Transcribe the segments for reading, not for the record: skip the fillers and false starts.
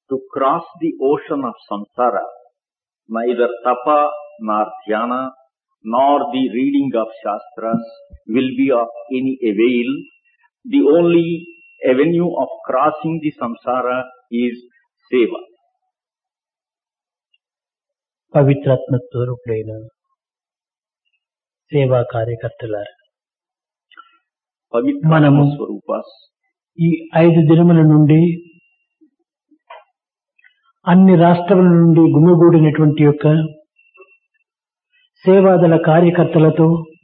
To cross the ocean of samsara, neither tapa nor dhyana nor the reading of shastras will be of any avail. The only avenue of crossing the samsara is seva. పవిత్రాత్మ స్వరూపుడైన సేవా కార్యకర్తలారా, మనము Pavitra Swarupas, ఈ 5 దినముల నుండి అన్ని రాష్ట్రముల నుండి గుమిగూడినటువంటి యొక్క సేవాదళ కార్యకర్తలతో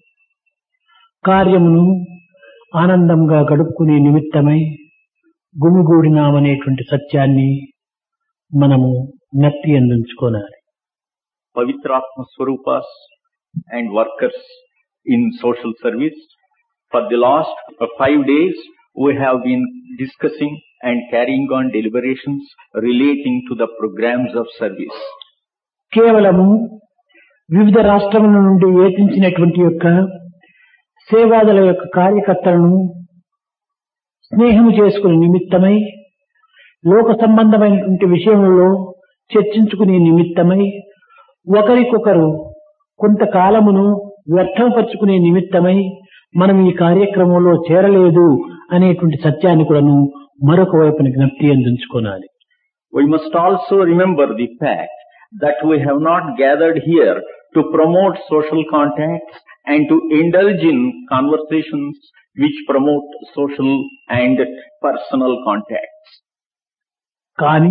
కార్యమును ఆనందంగా గడుపుకునే నిమిత్తమై గుమిగూడినామనేటువంటి సత్యాన్ని మనము జ్ఞప్తి అందించుకోవాలి. Pavitratma Swarupas and workers in social service. For the last 5 days, we have been discussing and carrying on deliberations relating to the programs of service. కేవలము వివిధ రాష్ట్రముల నుండి ఏతించినటువంటి యొక్క సేవాదళ యొక్క కార్యకర్తలను స్నేహము చేసుకునే నిమిత్తమై, లోక సంబంధమైనటువంటి విషయంలో చర్చించుకునే నిమిత్తమై, ఒకరికొకరు కొంతకాలమును వ్యర్థపరుచుకునే నిమిత్తమై మనం ఈ కార్యక్రమంలో చేరలేదు అనేటువంటి సత్యాన్ని కూడాను మరొక వైపున జ్ఞప్తి అందించుకోవాలి. We must also remember the fact that we have not gathered here to promote social contacts and to indulge in conversations which promote social and personal contacts. కానీ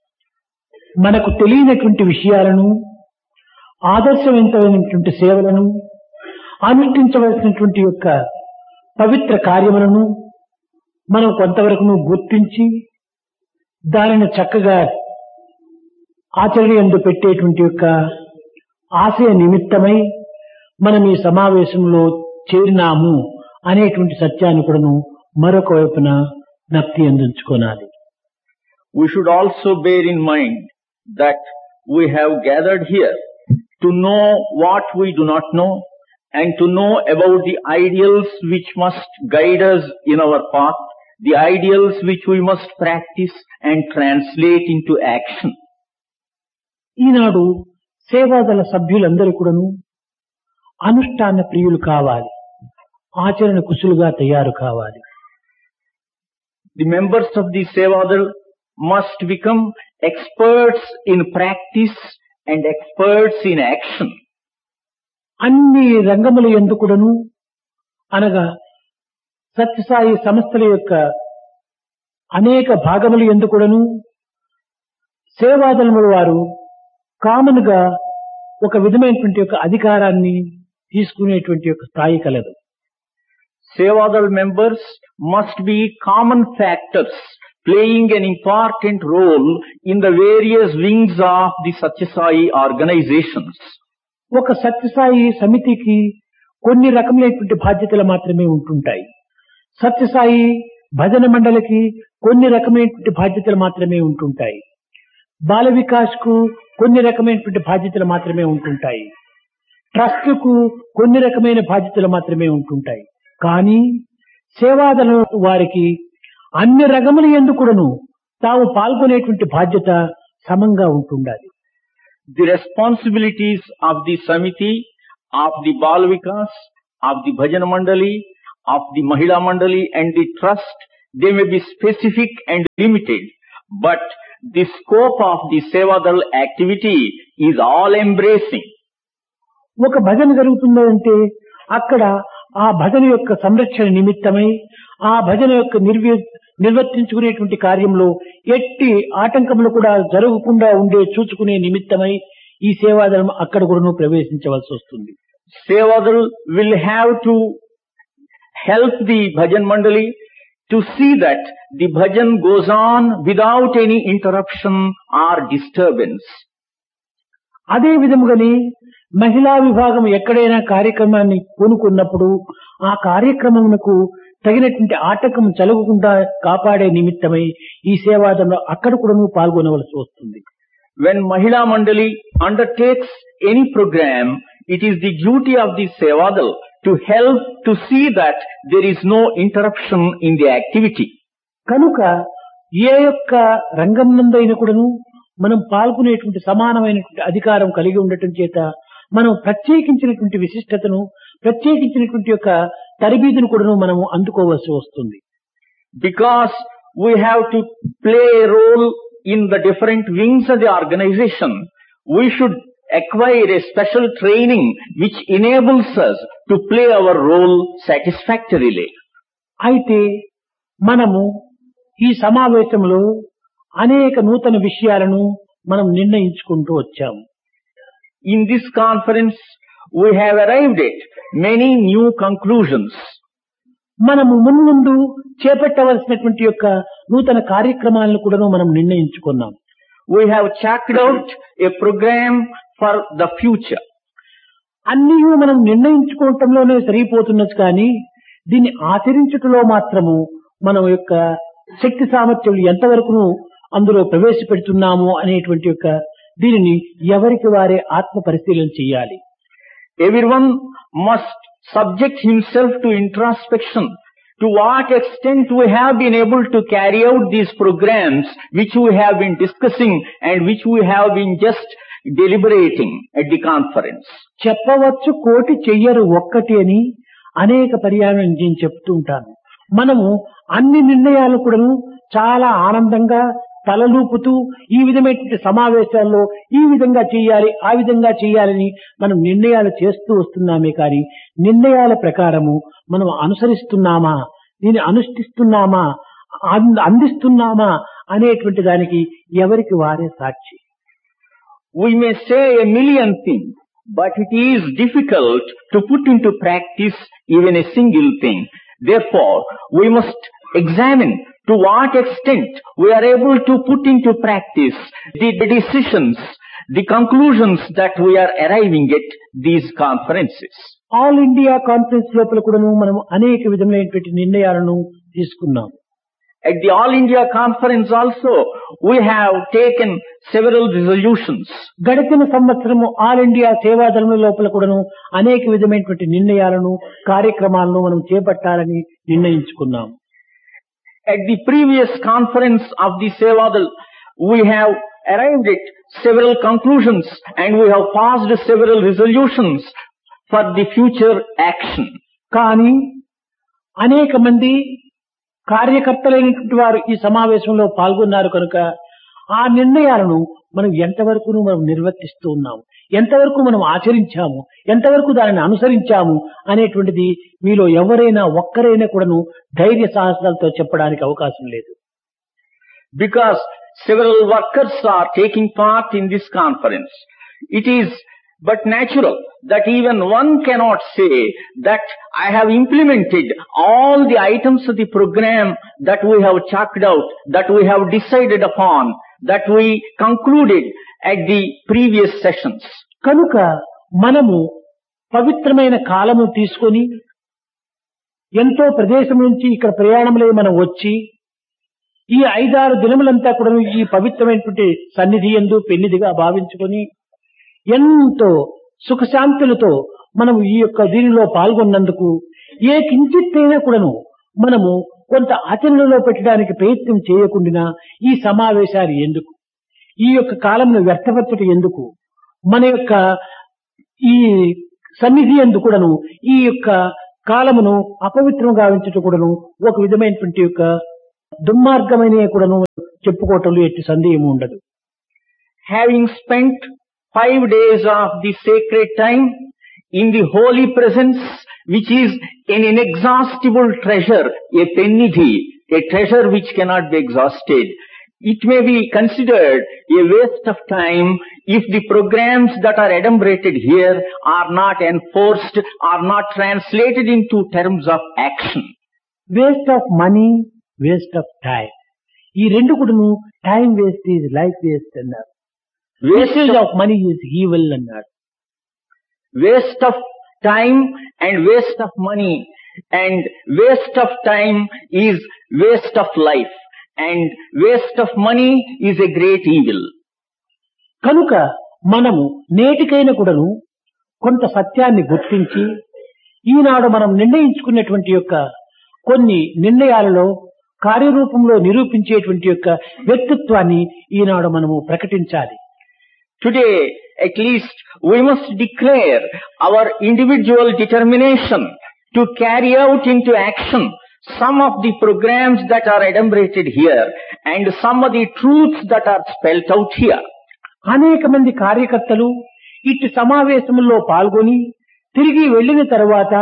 మనకు తెలియనటువంటి విషయాలను, ఆదర్శవంతమైనటువంటి సేవలను, అనుష్ఠించవలసినటువంటి యొక్క పవిత్ర కార్యములను మనం కొంతవరకు గుర్తించి దానిని చక్కగా ఆచరణయందు పెట్టేటువంటి యొక్క ఆశయ నిమిత్తమై మనం ఈ సమావేశంలో చేరినాము అనేటువంటి సత్యాన్ని కూడాను మరొక వైపున జ్ఞప్తి అందించుకోవాలి. We should also bear in mind that we have gathered here to know what we do not know and to know about the ideals which must guide us in our path, the ideals which we must practice and translate into action. ఈనాడు సేవాదళ సభ్యులందరూ కూడాను అనుష్ఠాన ప్రియులు కావాలి, ఆచరణ కుశలుగా తయారు కావాలి. The members of the Sevadal must become experts in practice and experts in action. అన్ని రంగముల యందు కూడాను, అనగా సత్యసాయి సంస్థల యొక్క అనేక భాగముల యందు కూడాను సేవాదళముల వారు కామన్ గా ఒక విధమైనటువంటి యొక్క అధికారాన్ని తీసుకునేటువంటి యొక్క స్థాయి కలదు. Sevadal members must be common factors playing an important role in the various wings of the Satyasai organizations. ఒక సత్యసాయి సమితికి కొన్ని రకములైనటువంటి బాధ్యతలు మాత్రమే ఉంటుంటాయి. సత్యసాయి భజన మండలికి కొన్ని రకమైనటువంటి బాధ్యతలు మాత్రమే ఉంటుంటాయి. బాల వికాస్ కు కొన్ని రకమైనటువంటి బాధ్యతలు మాత్రమే ఉంటుంటాయి. ట్రస్ట్ కు కొన్ని రకమైన బాధ్యతలు మాత్రమే ఉంటుంటాయి. కానీ సేవాదళ వారికి అన్ని రంగముల యందు కూడాను తాము పాల్గొనేటువంటి బాధ్యత సమంగా ఉంటుండాలి. The responsibilities of the Samiti, of the Bal Vikas, of the Bhajan Mandali, of the Mahila Mandali and the Trust, they may be specific and limited, but the scope of the Sevadal activity is all embracing. ఒక భజన జరుగుతుందంటే అక్కడ ఆ భజన యొక్క సంరక్షణ నిమిత్తమై, ఆ భజన యొక్క నిర్వర్తించుకునేటువంటి కార్యంలో ఎట్టి ఆటంకములు కూడా జరగకుండా ఉండే చూసుకునే నిమిత్తమై ఈ సేవాదళం అక్కడ కూడా ప్రవేశించవలసి వస్తుంది. Sevadal will have to help the Bhajan Mandali to see that the bhajan goes on without any interruption or disturbance. అదే విధముగానే మహిళా విభాగం ఎక్కడైనా కార్యక్రమాన్ని పూనుకున్నప్పుడు ఆ కార్యక్రమమునకు తగినటువంటి ఆటంకం జరగకుండా కాపాడే నిమిత్తమై ఈ సేవాదళంలో అక్కడ కూడా పాల్గొనవలసి వస్తుంది. When Mahila Mandali undertakes any program, it is the duty of the Sevadal to help to see that there is no interruption in the activity. కనుక ఏ యొక్క రంగం నందైనా కూడాను మనం పాల్గొనేటువంటి సమానమైనటువంటి అధికారం కలిగి ఉండటం చేత మనం ప్రత్యేకించినటువంటి విశిష్టతను, ప్రత్యేకించినటువంటి యొక్క తరబీదును కూడాను మనము అందుకోవాల్సి వస్తుంది. Because we have to play a role in the different wings of the organization, we should acquire a special training which enables us to play our role satisfactorily. అయితే మనము ఈ సమావేశంలో అనేక నూతన విషయాలను మనం నిర్ణయించుకుంటూ వచ్చాము. In this conference, we have arrived at many new conclusions. మనము మున్ముందు చేపట్టవలసినటువంటి యొక్క నూతన కార్యక్రమాలను కూడా మనం నిర్ణయించుకున్నాం. We have chalked out a program for the future. అన్నీ మనం నిర్ణయించుకోవటంలోనే సరిపోతున్నది కానీ దీన్ని ఆచరించటంలో మాత్రము మనం యొక్క శక్తి సామర్థ్యం ఎంతవరకు అందులో ప్రవేశపెడుతున్నాము అనేటువంటి యొక్క దీనిని ఎవరికి వారే ఆత్మ పరిశీలన చేయాలి. Everyone must subject himself to introspection. To what extent we have been able to carry out these programs which we have been discussing and which we have been just deliberating at the conference. చెప్పవచ్చు కోటి చెయ్యరు ఒక్కటి అని అనేక పర్యాయం నేను చెప్తూ ఉంటాను. మనము అన్ని నిర్ణయాలు కూడాను చాలా ఆనందంగా తలలూపుతూ ఈ విధమైనటువంటి సమావేశాల్లో ఈ విధంగా చేయాలి, ఆ విధంగా చేయాలని మనం నిర్ణయాలు చేస్తూ వస్తున్నామే కానీ నిర్ణయాల ప్రకారము మనం అనుసరిస్తున్నామా, దీన్ని అనుష్ఠిస్తున్నామా, అందిస్తున్నామా అనేటువంటి దానికి ఎవరికి వారే సాక్షి. We may say a million things, but it is difficult to put into practice even a single thing. Therefore, we must examine to what extent we are able to put into practice the decisions, the conclusions that we are arriving at these conferences. All India conference లోపల కూడాను మనం అనేక విధమైనటువంటి నిర్ణయాలను తీసుకున్నాం. At the All India Conference also, we have taken several resolutions. గడిచిన సంవత్సరము all India సేవాదళం లోపల కూడాను అనేక విధమైనటువంటి నిర్ణయాలను, కార్యక్రమాలను మనం చేపట్టాలని నిర్ణయించుకున్నాం. At the previous conference of the Sevadal, we have arrived at several conclusions and we have passed several resolutions for the future action. కానీ అనేక మంది కార్యకర్తలైనటువంటి వారు ఈ సమావేశంలో పాల్గొన్నారు కనుక ఆ నిర్ణయాలను మనం ఎంతవరకు మనం నిర్వర్తిస్తూ ఉన్నాము, ఎంతవరకు మనం ఆచరించాము, ఎంతవరకు దానిని అనుసరించాము అనేటువంటిది మీలో ఎవరైనా ఒక్కరైనా కూడాను ధైర్య సాహసాలతో చెప్పడానికి అవకాశం లేదు. Because several workers are taking part in this conference, it is but natural that even one cannot say that I have implemented all the items of the program that we have chalked out, that we have decided upon, that we concluded at the previous sessions. కనుక మనము పవిత్రమైన కాలము తీసుకొని ఎంతో ప్రదేశం నుంచి ఇక్కడ ప్రయాణంలో మనం వచ్చి ఈ 5-6 దినములంతా కూడా ఈ పవిత్రమైనటువంటి సన్నిధి యందు పెన్నిదిగా భావించుకొని ఎంతో సుఖశాంతులతో మనము ఈ యొక్క దీనిలో పాల్గొన్నందుకు ఏ కించిత్తైనా కూడాను మనము కొంత ఆచరణలో పెట్టడానికి ప్రయత్నం చేయకుండా ఈ సమావేశాలు ఎందుకు, ఈ యొక్క కాలంను వ్యర్థపరచడం ఎందుకు, మన యొక్క ఈ సన్నిధి యందు కూడాను ఈ యొక్క కాలమును అపవిత్రంగా గావించటం కూడాను ఒక విధమైనటువంటి యొక్క దుర్మార్గమైన కూడాను చెప్పుకోవటంలో ఎట్టి సందేహం ఉండదు. Having spent 5 days of the sacred time in the holy presence, which is an inexhaustible treasure, a pennidhi, a treasure which cannot be exhausted, it may be considered a waste of time if the programs that are adumbrated here are not enforced, are not translated into terms of action. Waste of money, waste of time. ఈ రెండు కూడాను time waste is life waste అన్నారు. Wastage of money is evil అన్నాడు. Waste of time and waste of money and waste of time is waste of life and waste of money is a great evil. కనుక మనము నేటికైనా కూడాను కొంత సత్యాన్ని గుర్తించి ఈనాడు మనం నిర్ణయించుకున్నటువంటి యొక్క కొన్ని నిర్ణయాలలో కార్యరూపంలో నిరూపించేటువంటి యొక్క వ్యక్తిత్వాన్ని ఈనాడు మనము ప్రకటించాలి. Today, at least, we must declare our individual determination to carry out into action some of the programs that are enumerated here and some of the truths that are spelled out here. అనేక మంది కార్యకర్తలు ఇట్టి సమావేశంలో పాల్గొని తిరిగి వెళ్లిన తర్వాత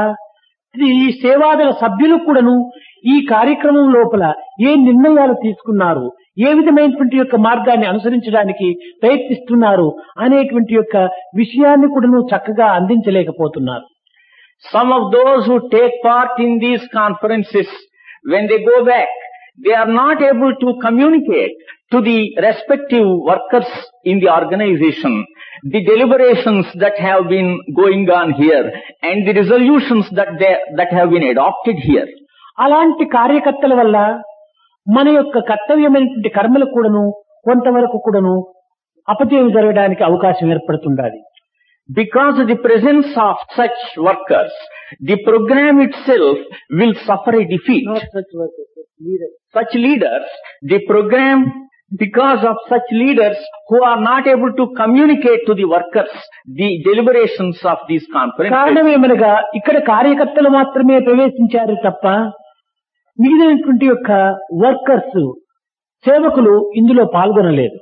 ఈ సేవాదళ సభ్యులు కూడాను ఈ కార్యక్రమం లోపల ఏ నిర్ణయాలు తీసుకున్నారు, ఏ విధమైనటువంటి యొక్క మార్గాన్ని అనుసరించడానికి ప్రయత్నిస్తున్నారు అనేటువంటి యొక్క విషయాన్ని కూడాను చక్కగా అందించలేకపోతున్నారు. Some of those who take part in these conferences, when they go back, they are not able to communicate to the respective workers in the organization the deliberations that have been going on here and the resolutions that have been adopted here. అలాంటి కార్యకర్తల వల్ల మన యొక్క కర్తవ్యమైనటువంటి కర్మలు కూడాను కొంతవరకు కూడాను అపజయం జరగడానికి అవకాశం ఏర్పడుతుండాలి. Because of the presence of such workers, the program itself will suffer a defeat. Not such workers, Such leaders, the program, because of such leaders who are not able to communicate to the workers the deliberations of these conferences. కారణమేమనగా ఇక్కడ కార్యకర్తలు మాత్రమే ప్రవేశించారు తప్ప మిగిలినటువంటి యొక్క workers, సేవకులు ఇందులో పాల్గొనలేదు.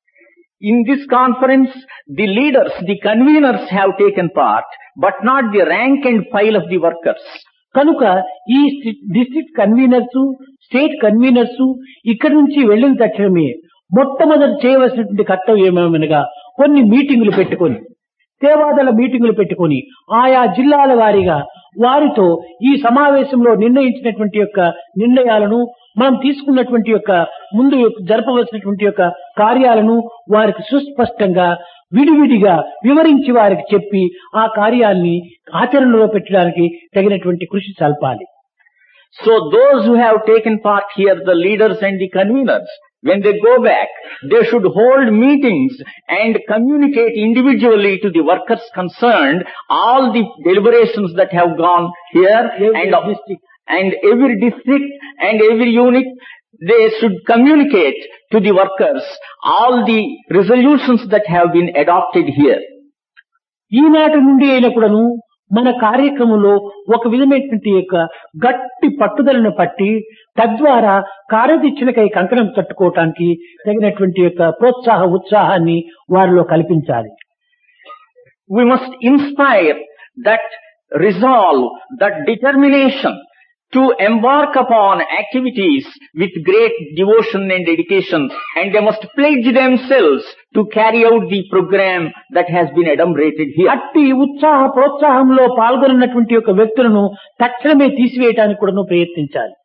In this conference, the leaders, the conveners have taken part, but not the rank and file of the workers. కనుక ఈ డిస్ట్రిక్ట్ కన్వీనర్స్, స్టేట్ కన్వీనర్స్ ఇక్కడి నుంచి వెళ్లిన తక్షణమే మొట్టమొదటి చేయవలసినటువంటి కర్తవ్యం ఏమనగా కొన్ని మీటింగులు పెట్టుకొని, సేవాదళ మీటింగులు పెట్టుకొని ఆయా జిల్లాల వారీగా వారితో ఈ సమావేశంలో నిర్ణయించినటువంటి యొక్క నిర్ణయాలను, మనం తీసుకున్నటువంటి యొక్క ముందు జరపవలసినటువంటి యొక్క కార్యాలను వారికి సుస్పష్టంగా విడివిడిగా వివరించి వారికి చెప్పి ఆ కార్యాన్ని ఆచరణలో పెట్టడానికి తగినటువంటి కృషి సల్పాలి. So those who have taken part here, the leaders and the conveners, when they go back, they should hold meetings and communicate individually to the workers concerned all the deliberations that have gone here and every district and every unit. They should communicate to the workers all the resolutions that have been adopted here. ఈనాటి నుండి అయినప్పుడను మన కార్యక్రమంలో ఒక విధమైనటువంటి యొక్క గట్టి పట్టుదలను పట్టి తద్వారా కార్యదీక్షణకై కంకణం కట్టుకోవటానికి తగినటువంటి యొక్క ఉత్సాహాన్ని వారిలో కల్పించాలి. We must inspire that resolve, that determination to embark upon activities with great devotion and dedication, and they must pledge themselves to carry out the program that has been enumerated here. అట్టి ప్రోత్సాహంలో పాల్గొన్నటువంటి యొక్క వ్యక్తులను తక్షణమే తీసివేయడానికి కూడా ప్రయత్నించాలి.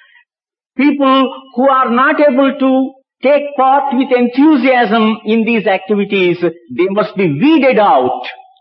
People who are not able to take part with enthusiasm in these activities, they must be weeded out.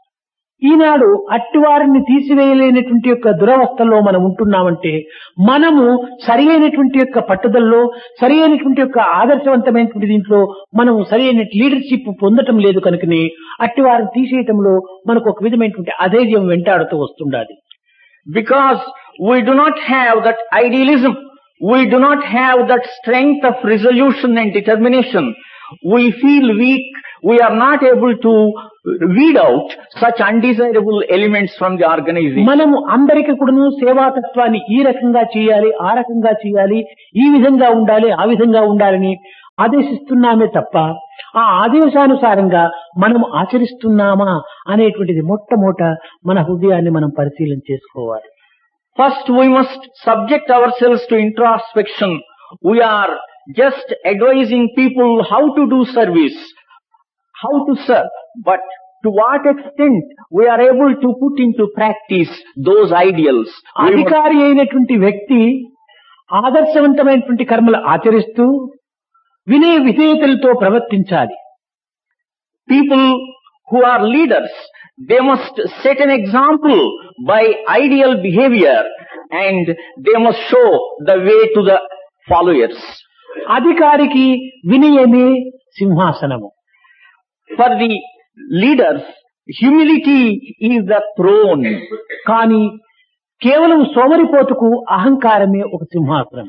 ఈనాడు అట్టి వారిని తీసివేయలేనటువంటి యొక్క దురవస్థలో మనం ఉంటున్నామంటే మనము సరి అయినటువంటి యొక్క పట్టుదలలో, సరి అయినటువంటి యొక్క ఆదర్శవంతమైనటువంటి దీంట్లో మనం సరి అయిన లీడర్షిప్ పొందటం లేదు. కనుకనే అట్టి వారిని తీసేయటంలో మనకు ఒక విధమైనటువంటి అధైర్యం వెంటాడుతూ వస్తుండాలి. Because we do not have that idealism, we do not have that strength of resolution and determination. We feel weak, we are not able to weed out such undesirable elements from the organization. మనము అందరికీ కూడాను సేవాతత్వాన్ని ఈ రకంగా చేయాలి, ఆ రకంగా చేయాలి, ఈ విధంగా ఉండాలి, ఆ విధంగా ఉండాలని ఆదేశిస్తున్నామే తప్ప ఆ ఆదేశానుసారంగా మనం ఆచరిస్తున్నామా అనేటువంటిది మొట్టమొదట మన హృదయాన్ని మనం పరిశీలన చేసుకోవాలి. First we must subject ourselves to introspection. We are just advising people how to do service, how to serve, but to what extent we are able to put into practice those ideals. అధికారి అయినటువంటి వ్యక్తి ఆదర్శవంతమైనటువంటి కర్మలు ఆచరిస్తూ వినయ విధేయతలతో ప్రవర్తించాలి. People who are leaders, they must set an example by ideal behavior and they must show the way to the followers. అధికారికి వినయమే సింహాసనము. For the leaders, humility is the throne. కానీ కేవలం సోమరిపోతుకు అహంకారమే ఒక సింహాసనం.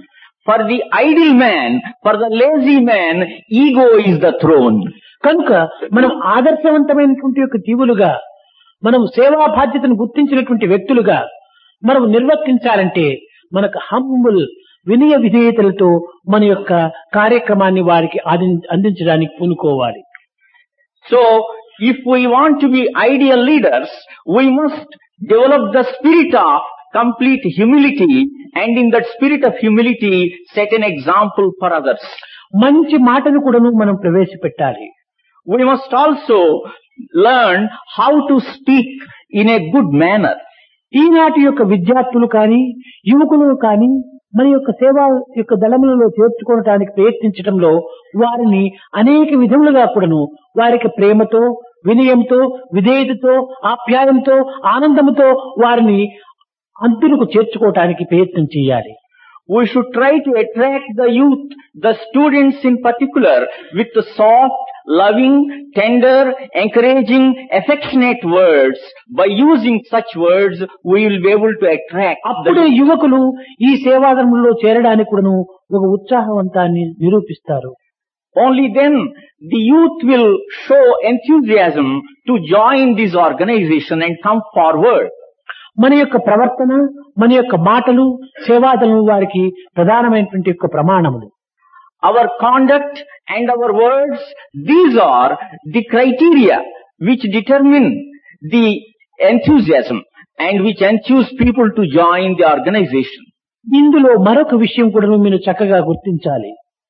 For the idle man, for the lazy man, ego is the throne. కనుక మనం ఆదర్శవంతమైనటువంటి యొక్క జీవులుగా మనం సేవా బాధ్యతను గుర్తించినటువంటి వ్యక్తులుగా మనం నిర్వర్తించాలంటే మనకు హంబుల్ వినయ విధేయతలతో మన యొక్క కార్యక్రమాన్ని వారికి అందించడానికి పూనుకోవాలి. So, if we want to be ideal leaders, we must develop the spirit of complete humility, and in that spirit of humility set an example for others. మంచి మాటను కూడాను మనం ప్రవేశపెట్టాలి. We must also learn how to speak in a good manner. ఈనాటి యొక్క విద్యార్థులు కానీ యువకులు కానీ మన యొక్క సేవా యొక్క దళములలో చేర్చుకోవడానికి ప్రయత్నించడంలో వారిని అనేక విధములుగా కూడాను వారికి ప్రేమతో వినయంతో విధేయతతో ఆప్యాయంతో ఆనందంతో వారిని అంతులకు చేర్చుకోవడానికి ప్రయత్నం చేయాలి. We should try to attract the youth, the students in particular, with the soft, loving, tender, encouraging, affectionate words. By using such words, we will be able to attract the అప్పుడే యువకులు ఈ సేవాదళంలో చేరడానికి కూడాను ఒక ఉత్సాహవంతాన్ని నిరూపిస్తారు. Only then the youth will show enthusiasm to join this organization and come forward. మన యొక్క ప్రవర్తన మన యొక్క మాటలు సేవాదళం వారికి ప్రధానమైనటువంటి యొక్క ప్రమాణములు. Our conduct and our words, these are the criteria which determine the enthusiasm and which enthuse people to join the organization. ఇందులో మరొక విషయం కూడా మీరు చక్కగా గుర్తించాలి.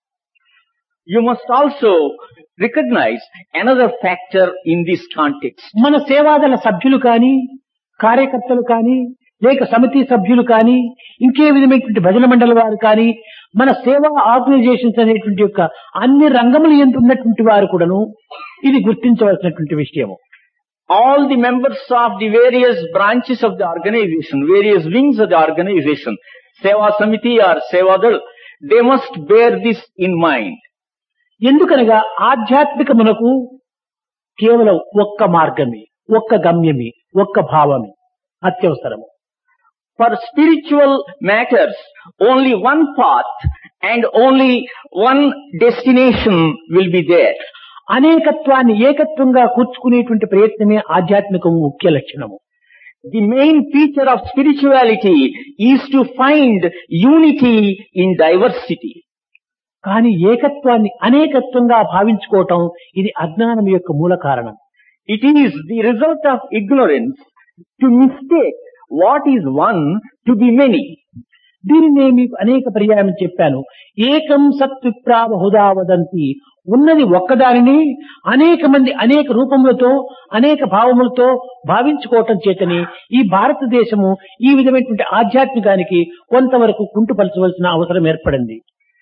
You must also recognize another factor in this context. మన సేవాదళ సభ్యులు కానీ కార్యకర్తలు కానీ లేక సమితి సభ్యులు కానీ ఇంకే విధమైనటువంటి భజన మండలి వారు కానీ మన సేవా ఆర్గనైజేషన్స్ అనేటువంటి యొక్క అన్ని రంగములు యందు ఉన్నటువంటి వారు కూడాను ఇది గుర్తించవలసినటువంటి విషయం. All the members of the various branches of the organization, various wings of the organization, Seva Samiti or Sevadal, they must bear this in mind. ఎందుకనగా ఆధ్యాత్మికమునకు కేవలం ఒక్క మార్గమే, ఒక్క గమ్యమే, ఒక్క భావమే అత్యవసరము. For spiritual matters, only one path and only one destination will be there. అనేకత్వాన్ని ఏకత్వంగా కూర్చుకునేటువంటి ప్రయత్నమే ఆధ్యాత్మికము ముఖ్య లక్షణము. The main feature of spirituality is to find unity in diversity. కానీ ఏకత్వాన్ని అనేకత్వంగా భావించుకోవటం ఇది అజ్ఞానం యొక్క మూల కారణం. It is the result of ignorance to mistake what is one to be many. దీనినే మీకు అనేక పర్యాయం చెప్పాను. ఏకం సత్ విప్రా బహుదా వదంతి. ఉన్నది ఒక్కదానిని అనేక మంది అనేక రూపములతో అనేక భావములతో భావించుకోవటం చేతని ఈ భారతదేశము ఈ విధమైనటువంటి ఆధ్యాత్మికానికి కొంతవరకు కుంటుపరచవలసిన అవసరం ఏర్పడింది.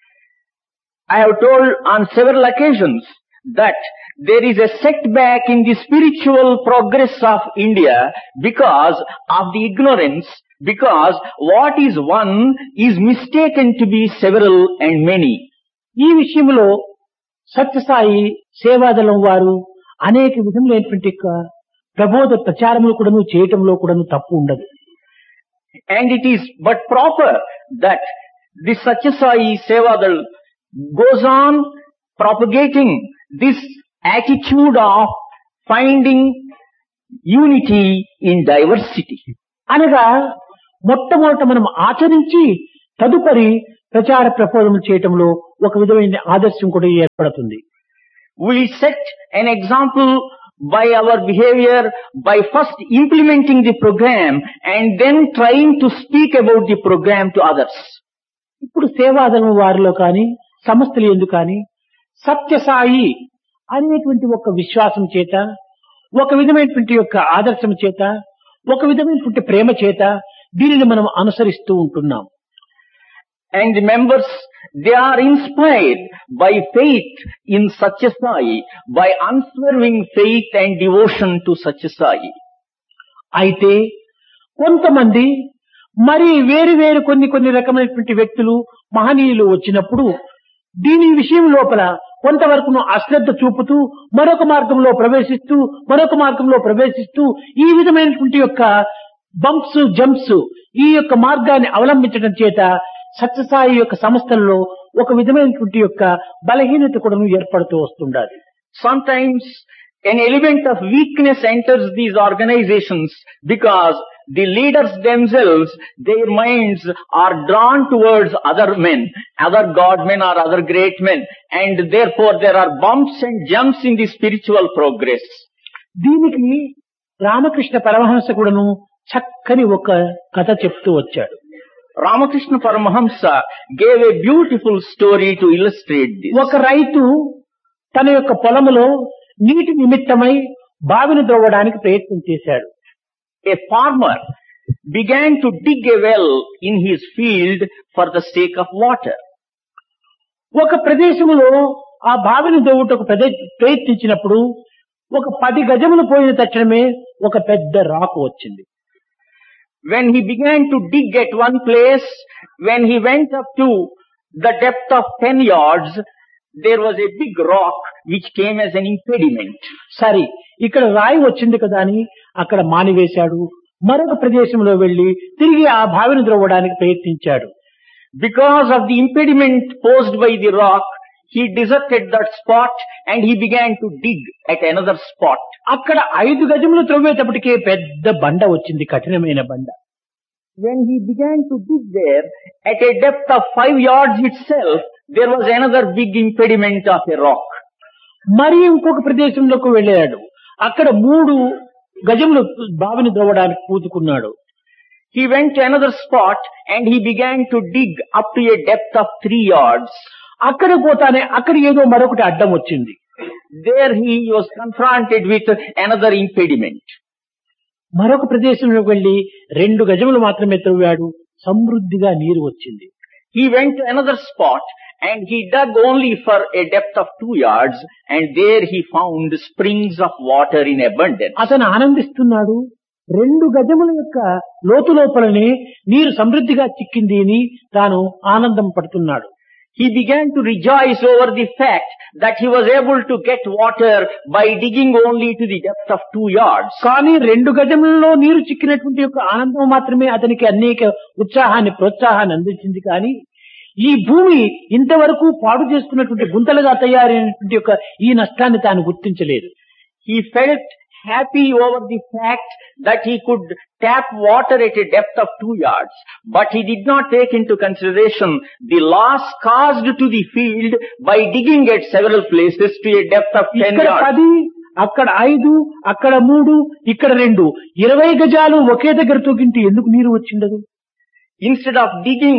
I have told on several occasions that there is a setback in the spiritual progress of India because of the ignorance, because what is one is mistaken to be several and many. ఈ విషయంలో సత్యసాయి సేవాదళం వారు అనేక విధములైనటువంటి ప్రబోధ ప్రచారములు కూడాను చేయటంలో కూడాను తప్పు ఉండదు. And it is but proper that the Satyasai Sevadal goes on propagating this attitude of finding unity in diversity. అనగా మొట్టమొదట మనం ఆచరించి తదుపరి ప్రచార ప్రబోధములు చేయటంలో ఒక విధమైన ఆదర్శం కూడా ఏర్పడుతుంది. We set an example by our behavior, by first implementing the program and then trying to speak about the program to others. ఇప్పుడు సేవాదళం వారిలో కానీ సంస్థలు ఎందుకు కానీ సత్యసాయి అనేటువంటి ఒక విశ్వాసం చేత ఒక విధమైనటువంటి యొక్క ఆదర్శం చేత ఒక విధమైనటువంటి ప్రేమ చేత దీనిని మనం అనుసరిస్తూ ఉంటున్నాం. And the members, they are inspired by faith in Satyasai, by unswerving faith and devotion to Satyasai. అయితే కొంతమంది మరి వేరు కొన్ని రకమైనటువంటి వ్యక్తులు మహనీయులు వచ్చినప్పుడు దీని విషయం లోపల కొంతవరకు అశ్రద్ధ చూపుతూ మరొక మార్గంలో ప్రవేశిస్తూ ఈ విధమైనటువంటి యొక్క బంప్స్ జంప్స్ ఈ యొక్క మార్గాన్ని అవలంబించడం చేత సత్యసాయి యొక్క సంస్థల్లో ఒక విధమైనటువంటి యొక్క బలహీనత కూడా ఏర్పడుతూ వస్తుండాలి. Sometimes an element of weakness enters these organizations because the leaders themselves, their minds are drawn towards other men, other god men or other great men, and therefore there are bumps and jumps in the spiritual progress. దీనికి రామకృష్ణ పరమహంస కూడాను చక్కని ఒక కథ చెప్తూ వచ్చాడు. Ramakrishna Paramahamsa gave a beautiful story to illustrate this. ఒక రైతు తన యొక్క పొలములో నీటి నిమిత్తమై బావిని త్రవ్వడానికి ప్రయత్నం చేశాడు. A farmer began to dig a well in his field for the sake of water. ఒక ప్రదేశంలో ఆ బావిని త్రవ్వుటకు ప్రయత్నించినప్పుడు ఒక 10 గజములు పోయిన తక్షణమే ఒక పెద్ద రాకు వచ్చింది. When he began to dig at one place, when he went up to the depth of 10 yards, there was a big rock which came as an impediment. సరే, ఇక్కడ రాయి వచ్చింది కదా అని అక్కడ మానివేశాడు. మరొక ప్రదేశంలో వెళ్లి తిరిగి ఆ బావిని త్రవ్వడానికి ప్రయత్నించాడు. Because of the impediment posed by the rock, he deserted that spot and he began to dig at another spot. అక్కడ 5 గజములు త్రవ్వేటప్పటికే పెద్ద బండ వచ్చింది, కఠినమైన బండ. When he began to dig there, at a depth of 5 yards itself, there was another big impediment of a rock. మరి ఇంకొక ప్రదేశంలోకి వెళ్ళాడు. అక్కడ 3 గజములు బావిని త్రవ్వడానికి పూతుకున్నాడు. He went to another spot and he began to dig up to a depth of 3 yards. అక్కడ పోతానే అక్కడ ఏదో మరొకటి అడ్డం వచ్చింది. There he was confronted with another impediment. మరొక ప్రదేశంలోకి వెళ్లి 2 గజములు మాత్రమే త్రవ్వాడు. సమృద్ధిగా నీరు వచ్చింది. He went to another spot and he dug only for a depth of 2 yards and there he found springs of water in abundance. అతను ఆనందిస్తున్నాడు. 2 గజముల యొక్క లోతు లోపలనే నీరు సమృద్ధిగా చిక్కింది అని తాను ఆనందం పడుతున్నాడు. He began to rejoice over the fact that he was able to get water by digging only to the depth of 2 yards. కానీ 2 గజములలో నీరు చిక్కినటువంటి యొక్క ఆనందం మాత్రమే అతనికి అనేక ఉత్సాహాన్ని ప్రోత్సాహాన్ని అందించింది. కానీ ఈ భూమి ఇంతవరకు పాడు చేసుకున్నటువంటి గుంతలుగా తయారైనటువంటి యొక్క ఈ నష్టాన్ని తాను గుర్తించలేదు. He felt happy over the fact that he could tap water at a depth of 2 yards, but he did not take into consideration the loss caused to the field by digging at several places to a depth of 10 ఇక్కడ yards. 10, అక్కడ 5, అక్కడ 3, ఇక్కడ 2, 20 గజాలు ఒకే దగ్గర తొగింటి ఎందుకు నీరు వచ్చిండదు? Instead of digging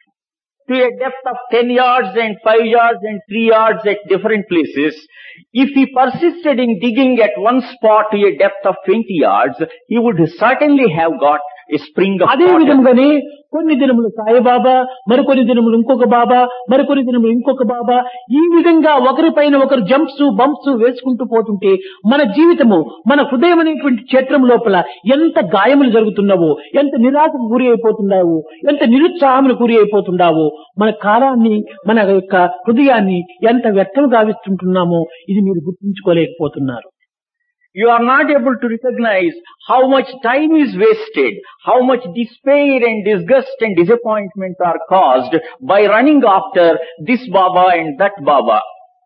to a depth of 10 yards and 5 yards and 3 yards at different places, if he persisted in digging at one spot to a depth of 20 yards, he would certainly have got a spring of అదే water. విధంగానే కొన్ని దినములు సాయిబాబా, మరికొన్ని దినములు ఇంకొక బాబా, మరికొన్ని దినములు ఇంకొక బాబా, ఈ విధంగా ఒకరిపైన ఒకరు జంప్స్ బంప్స్ వేసుకుంటూ పోతుంటే మన జీవితము, మన హృదయం అనేటువంటి క్షేత్రం లోపల ఎంత గాయములు జరుగుతున్నావో, ఎంత నిరాశకు గురి అయిపోతున్నావో, ఎంత నిరుత్సాహములు గురి అయిపోతున్నావో, మన కాలాన్ని, మన యొక్క హృదయాన్ని ఎంత వ్యర్థం గావిస్తుంటున్నామో ఇది మీరు గుర్తించుకోలేకపోతున్నారు. You are not able to recognize how much time is wasted, how much despair and disgust and disappointment are caused by running after this Baba and that Baba.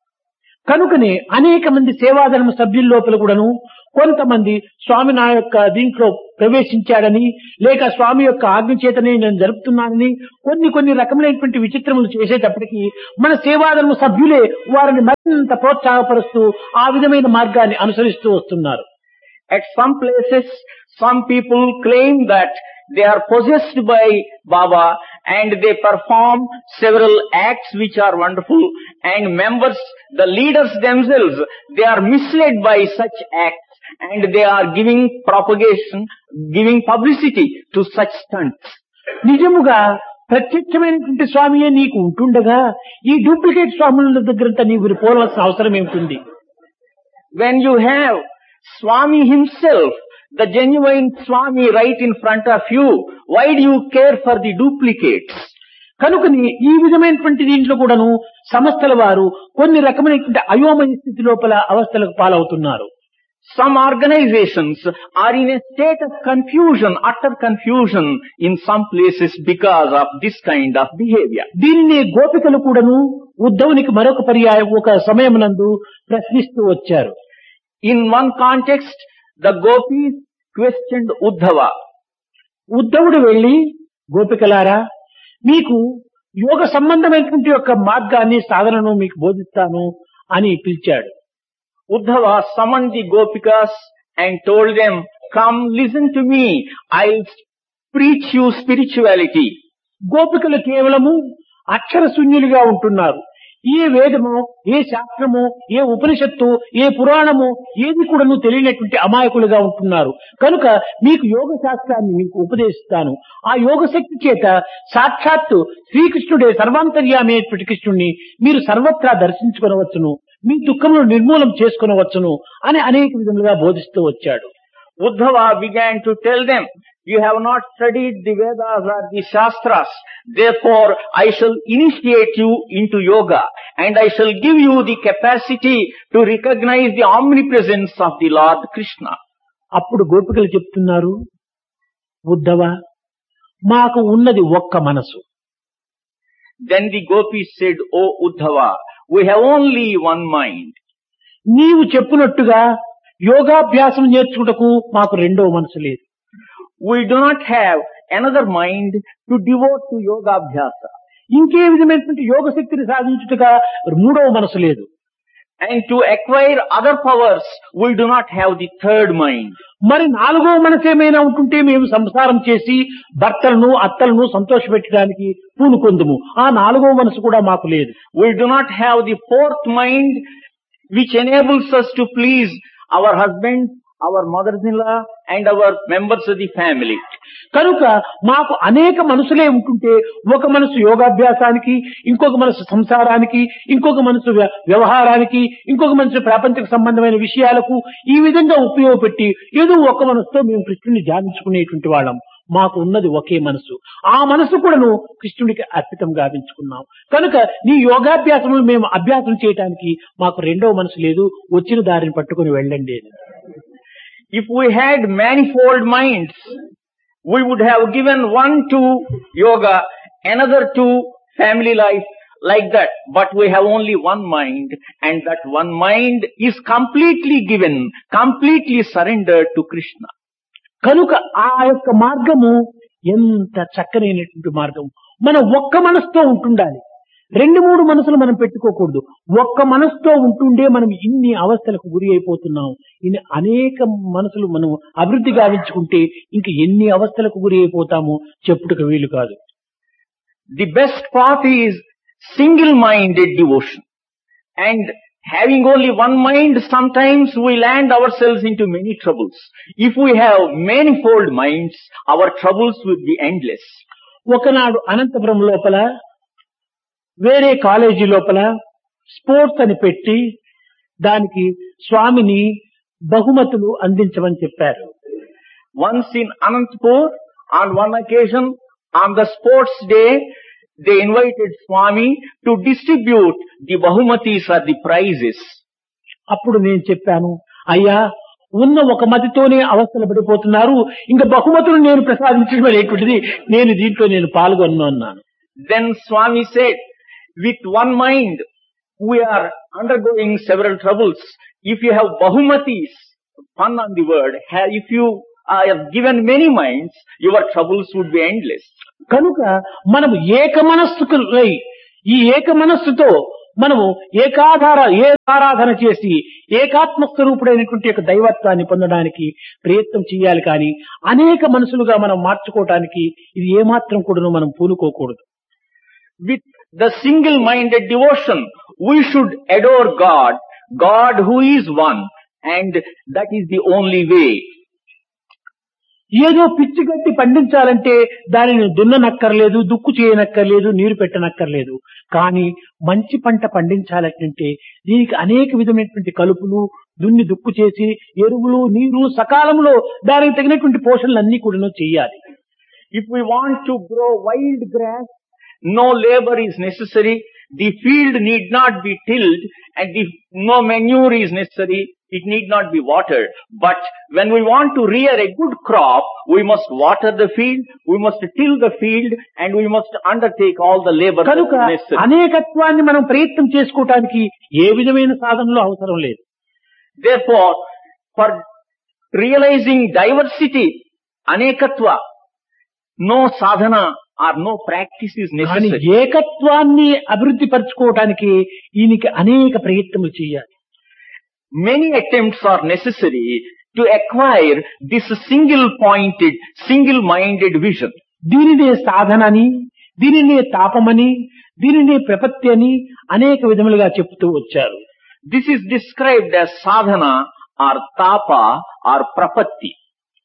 కనుకనే అనేక మంది సేవాధర్మ సభ్యుల లోపల కూడాను కొంతమంది స్వామి నా యొక్క దీంట్లో ప్రవేశించాడని, లేక స్వామి యొక్క ఆజ్ఞ చేతనే నేను జరుపుతున్నానని కొన్ని రకములైనటువంటి విచిత్రములు చేసేటప్పటికీ మన సేవాధర్మ సభ్యులే వారిని మరింత ప్రోత్సాహపరుస్తూ ఆ విధమైన మార్గాన్ని అనుసరిస్తూ వస్తున్నారు. At some places, some people claim that they are possessed by Baba and they perform several acts which are wonderful, and members, the leaders themselves, they are misled by such acts and they are giving propagation, giving publicity to such stunts. నిజముగా ప్రత్యక్షమైనటువంటి స్వామియే నీకు ఉంటుండగా ఈ duplicate స్వాముల దగ్గరంతా నీవు పోవాల్సిన అవసరం ఏమిటి? When you have Swami himself, the genuine Swami right in front of you, why do you care for the duplicates? కనుకని ఈ విధమైనటువంటి దీంట్లో కూడాను సంస్థల వారు కొన్ని రకమైనటువంటి అయోమయ స్థితి లోపల అవస్థలకు పాలవుతున్నారు. Some organizations are in a state of confusion, utter confusion in some places because of this kind of behavior. దీనిని గోపికలు కూడాను ఉద్ధవునికి మరొక పర్యాయం ఒక సమయమునందు ప్రశ్నిస్తూ వచ్చారు. In one context, the gopis questioned Uddhava. ఉద్ధవుడు వెళ్లి గోపికలారా మీకు యోగ సంబంధమైనటువంటి యొక్క మార్గాన్ని సాధనను మీకు బోధిస్తాను అని పిలిచాడు. Uddhava summoned the gopikas and told them, come listen to me, I'll preach you spirituality. గోపికలు కేవలము అక్షర శూన్యులుగా ఉంటున్నారు. ఏ వేదము, ఏ శాస్త్రము, ఏ ఉపనిషత్తు, ఏ పురాణము ఏది కూడాను తెలియనటువంటి అమాయకులుగా ఉంటున్నారు. కనుక మీకు యోగ శాస్త్రాన్ని మీకు ఉపదేశిస్తాను. ఆ యోగ శక్తి చేత సాక్షాత్తు శ్రీకృష్ణుడే సర్వాంతర్యామి అయినటువంటి కృష్ణుడిని మీరు సర్వత్రా దర్శించుకొనవచ్చును, మీ దుఃఖమును నిర్మూలం చేసుకొనవచ్చును అని అనేక విధములుగా బోధిస్తూ వచ్చాడు. Uddhava began to tell them, you have not studied the Vedas or the Shastras, therefore I shall initiate you into yoga and I shall give you the capacity to recognize the omnipresence of the Lord Krishna. అప్పుడు గోపికలు చెప్తున్నారు, ఉద్ధవ మాకు ఉన్నది ఒక్క మనసు. Then the gopis said, O Uddhava, we have only one mind. నీవు చెప్పినట్టుగా యోగాభ్యాసం నేర్చుకుటకు మాకు రెండో మనసు లేదు. We do not have another mind to devote to yoga abhyasa. ఇంకే విధమైనటువంటి యోగ శక్తిని సాధించుటగా మూడవ మనసు లేదు. And to acquire other powers, we do not have the third mind. మరి నాలుగవ మనసు ఏమైనా ఉంటుంటే మేము సంసారం చేసి భర్తలను అత్తలను సంతోషపెట్టడానికి పూనుకొందుము. ఆ నాలుగవ మనసు కూడా మాకు లేదు. We do not have the fourth mind which enables us to please our husband, our mothers-in-law and our members of the family. కనుక మాకు అనేక మనసులే ఉంటుంటే ఒక మనసు యోగాభ్యాసానికి, ఇంకొక మనసు సంసారానికి, ఇంకొక మనసు వ్యవహారానికి, ఇంకొక మనసు ప్రాపంచిక సంబంధమైన విషయాలకు ఈ విధంగా ఉపయోగపెట్టి ఏదో ఒక మనసుతో మేము కృష్ణుని ధ్యానించుకునేటువంటి వాళ్ళం. మాకు ఉన్నది ఒకే మనసు. ఆ మనసు కూడాను కృష్ణుడికి అర్పితం గావించుకున్నాం. కనుక నీ యోగాభ్యాసము మేము అభ్యాసం చేయడానికి మాకు రెండవ మనసు లేదు, వచ్చిన దారిని పట్టుకుని వెళ్ళండి. If we had manifold minds, we would have given one to yoga, another to family life, like that. But we have only one mind, and that one mind is completely given, completely surrendered to Krishna. కనుక ఆ యొక్క మార్గము ఎంత చక్కనైనటువంటి మార్గం. మనం ఒక్క మనసుతో ఉంటుండాలి. రెండు మూడు మనసులు మనం పెట్టుకోకూడదు. ఒక్క మనసుతో ఉంటుండే మనం ఇన్ని అవస్థలకు గురి అయిపోతున్నాం. ఇన్ని అనేక మనసులు మనం అభివృద్ధి గావించుకుంటే ఇంక ఎన్ని అవస్థలకు గురి అయిపోతామో చెప్పుటకు వీలు కాదు. The best path is single-minded devotion. And having only one mind, sometimes we land ourselves into many troubles. If we have manifold minds, our troubles will be endless. ఒకనాడు అనంతపురం లోపల వేరే కాలేజీ లోపల స్పోర్ట్స్ అని పెట్టి దానికి స్వామిని బహుమతులు అందించమని చెప్పారు. Once in Anantapur, on one occasion, on the sports day, they invited Swami to distribute the bahumatis or the prizes. అప్పుడు నేను చెప్పాను, అయ్యా ఉన్న ఒక మతితోనే అవస్థలు పడిపోతున్నారు, ఇంకా బహుమతులు నేను ప్రసాదించడం అనేటువంటిది నేను దీంట్లో నేను పాల్గొన్నాను అన్నాను. Then Swami said, with one mind, we are undergoing several troubles. If you have bahumatis, pun on the word, if you are given many minds, your troubles would be endless. కనుక మనము ఏక మనస్సుకు ఈ ఏక మనస్సుతో మనము ఏకారాధన చేసి ఏకాత్మ స్వరూపుడైనటువంటి యొక్క దైవత్వాన్ని పొందడానికి ప్రయత్నం చేయాలి. కానీ అనేక మనసులుగా మనం మార్చుకోవటానికి ఇది ఏమాత్రం కూడా మనం పూనుకోకూడదు. With the single-minded devotion, we should adore God, God who is one, and that is the only way. ఏదో పిచ్చి గడ్డి పండించాలంటే దానిని దున్ననక్కర్లేదు, దుక్కు చేయనక్కర్లేదు, నీరు పెట్టనక్కర్లేదు. కానీ మంచి పంట పండించాలంటే దీనికి అనేక విధమైనటువంటి కలుపులు దున్ని దుక్కు చేసి ఎరువులు నీరు సకాలంలో దానికి తగినటువంటి పోషణలన్నీ కూడా చేయాలి. If we want to grow wild grass, no labor is necessary, the field need not be tilled, and no manure is necessary. it need not be watered. But when we want to rear a good crop, we must water the field, we must till the field, and we must undertake all the labor కనుక necessary. అనేకత్వాన్ని మనం ప్రయత్నం చేసుకోవటానికి ఏ విధమైన సాధనలు అవసరం లేదు. Therefore, for realizing diversity, anekatva, no sadhana or no practice is కానీ necessary. ఏకత్వాన్ని అభివృద్ధి పరచుకోవటానికి ఈయనకి అనేక ప్రయత్నములు చేయాలి. Many attempts are necessary to acquire this single-pointed, single-minded vision. దీనినే సాధనని, దీనినే తాపమని, దీనినే ప్రపత్తి అని అనేక విధములుగా చెప్తూ వచ్చారు. This is described as sadhana or tapa or prapatti.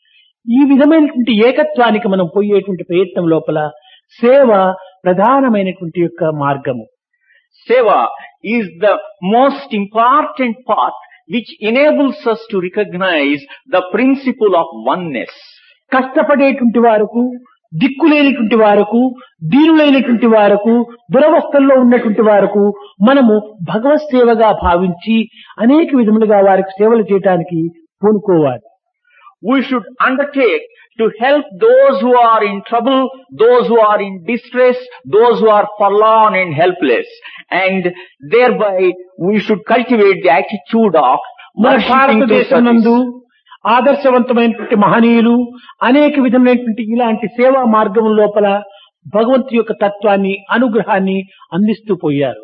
ఈ విధమైనటువంటి ఏకత్వానికి మనం పోయేటువంటి ప్రయత్నం లోపల సేవ ప్రధానమైనటువంటి యొక్క మార్గము. Seva is the most important path which enables us to recognize the principle of oneness. కష్టపడేటువంటి వారకు, దిక్కులేనటువంటి వారకు, దీనులైనటువంటి వారకు, దురవస్థల్లో ఉన్నటువంటి వారకు మనము భగవత్ సేవగా భావించి అనేక విధములుగా వారికి సేవలు చేయడానికి పూనుకోవాలి. We should undertake to help those who are in trouble, those who are in distress, those who are forlorn and helpless. And thereby we should cultivate the attitude of మన worshipping to భారతదేశం నందు service. ఆదర్శవంతమైనటువంటి మహనీయులు అనేక విధమైనటువంటి ఇలాంటి సేవా మార్గం లోపల భగవంతు యొక్క తత్వాన్ని, అనుగ్రహాన్ని అందిస్తూ పోయారు.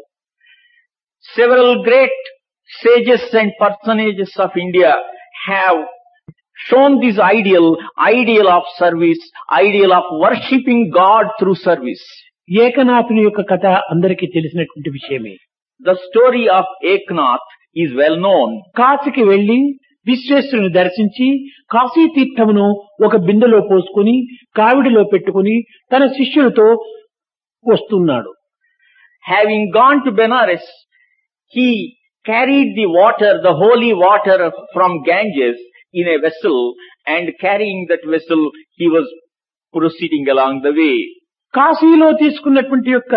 Several great sages and personages of India have shown this ideal of service, ideal of worshipping God through service. ఏకనాథుని యొక్క కథ అందరికీ తెలిసినటువంటి విషయమే. The story of Eknath is well known. కాశీకి వెళ్లి విశ్వేశ్వరుని దర్శించి కాశీ తీర్థమును ఒక బిందెలో పోసుకుని కావిడిలో పెట్టుకుని తన శిష్యులతో వస్తున్నాడు. Having gone to Benares, he carried the water, the holy water from Ganges in a vessel, and carrying that vessel, he was proceeding along the way. కాశీలో తీసుకున్నటువంటి యొక్క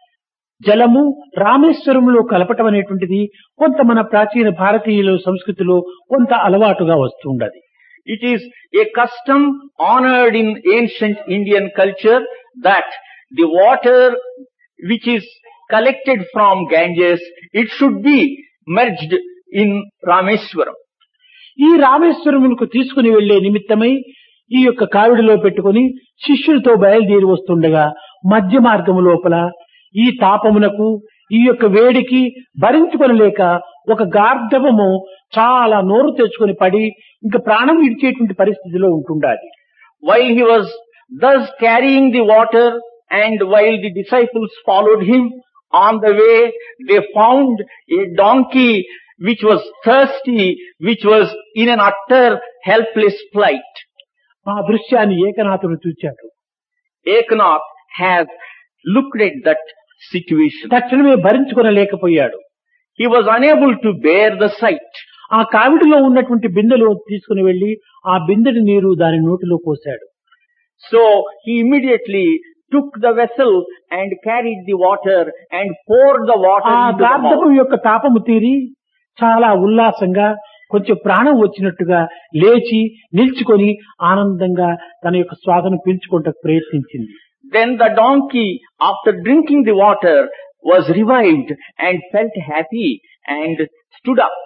జలము రామేశ్వరంలో కలపటం అనేటువంటిది కొంత మన ప్రాచీన భారతీయుల సంస్కృతిలో కొంత అలవాటుగా వస్తుండది. It is a custom honored in ancient Indian culture that the water which is collected from Ganges, it should be merged in Rameswaram. ఈ రామేశ్వరమునకు తీసుకుని వెళ్లే నిమిత్తమై ఈ యొక్క కావిడిలో పెట్టుకుని శిష్యులతో బయలుదేరి వస్తుండగా మధ్య మార్గము లోపల ఈ తాపమునకు, ఈ యొక్క వేడికి భరించుకొనలేక ఒక గార్ధవము చాలా నోరు తెచ్చుకొని పడి ఇంకా ప్రాణం విడిచేటువంటి పరిస్థితిలో ఉంటుండాలి. While he was thus carrying the water, and while the disciples followed him on the way, they found a donkey which was thirsty, which was in an utter helpless plight. ఆ దృశ్యాన్ని ఏకనాథుడు చూచాడు. Eknath has looked at that situation. తక్షణమే భరించుకొనలేకపోయాడు. He was unable to bear the sight. ఆ కావిడిలో ఉన్నటువంటి బిందెలో తీసుకుని వెళ్లి ఆ బిందెడి నీరు దాని నోటిలో పోశాడు. So he immediately took the vessel and carried the water and poured the water ఆ into the గార్ధవం mouth. యొక్క తాపము తీరి చాలా ఉల్లాసంగా కొంచెం ప్రాణం వచ్చినట్టుగా లేచి నిల్చుకొని ఆనందంగా తన యొక్క శ్వాసను పీల్చుకోవడానికి ప్రయత్నించింది. Then the donkey, after drinking the water, was revived and felt happy and stood up.